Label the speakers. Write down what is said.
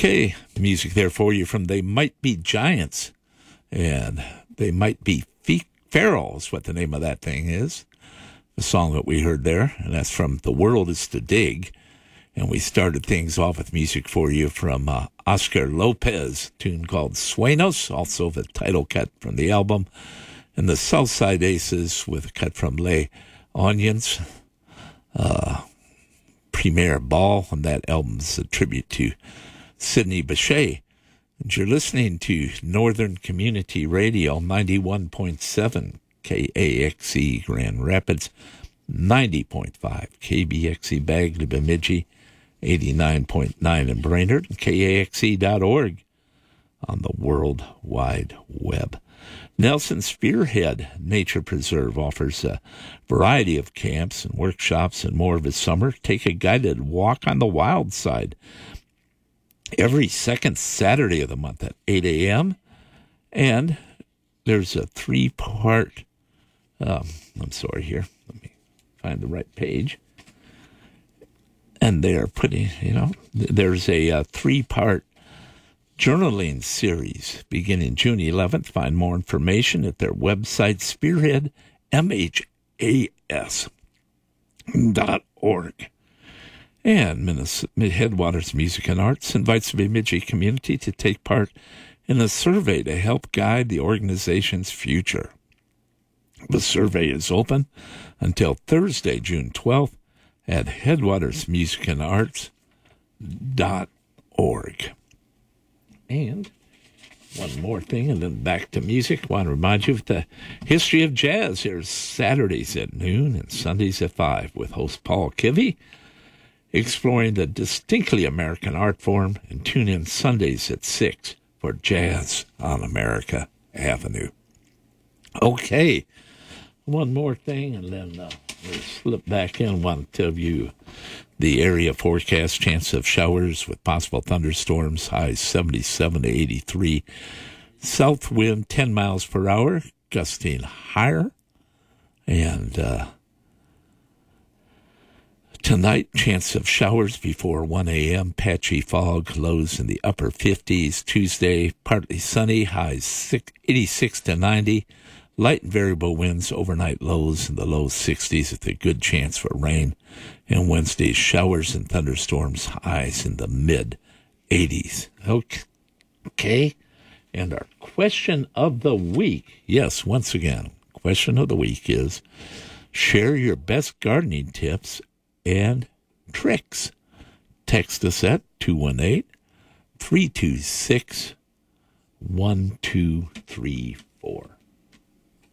Speaker 1: Okay, music there for you from They Might Be Giants, and They Might Be Feral is what the name of that thing is, the song that we heard there, and that's from The World Is to Dig. And we started things off with music for you from Oscar Lopez, a tune called Sueños, also the title cut from the album, and the Southside Aces with a cut from Les Onions, Premier Ball, and that album's a tribute to Sidney Bechet. And you're listening to Northern Community Radio, 91.7 KAXE Grand Rapids, 90.5 KBXE Bagley Bemidji, 89.9 in Brainerd, and KAXE.org on the World Wide Web. Nelson Spearhead Nature Preserve offers a variety of camps and workshops and more this summer. Take a guided walk on the wild side every second Saturday of the month at 8 a.m. And there's a three-part, I'm sorry here, let me find the right page. And they're putting, there's a three-part journaling series beginning June 11th. Find more information at their website, spearheadmhas.org. And Minnesota Headwaters Music and Arts invites the Bemidji community to take part in a survey to help guide the organization's future. The survey is open until Thursday, June 12th at headwatersmusicandarts.org. And one more thing, and then back to music. I want to remind you of the history of jazz. Here's Saturdays at noon and Sundays at 5 with host Paul Kivy, exploring the distinctly American art form, and tune in Sundays at 6 for Jazz on America Avenue. Okay, one more thing, and then we'll slip back in. I want to tell you the area forecast, chance of showers with possible thunderstorms, highs 77 to 83. South wind 10 miles per hour, gusting higher. And tonight, chance of showers before 1 a.m., patchy fog, lows in the upper 50s. Tuesday, partly sunny, highs 86 to 90. Light and variable winds, overnight lows in the low 60s with a good chance for rain. And Wednesday, showers and thunderstorms, highs in the mid-80s. Okay. And our question of the week. Yes, once again, question of the week is, share your best gardening tips and tricks. Text us at 218-326-1234.